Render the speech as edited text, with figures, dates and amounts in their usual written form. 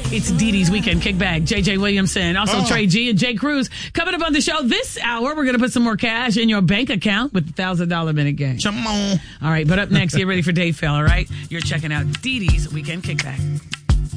It's Dee Dee's Weekend Kickback. JJ Williamson, also Trey G and Jay Cruz. Coming up on the show this hour, we're going to put some more cash in your bank account with the $1,000 minute game. Come on. All right, but up next, get ready for Dave Fell, all right? You're checking out Dee Dee's Weekend Kickback.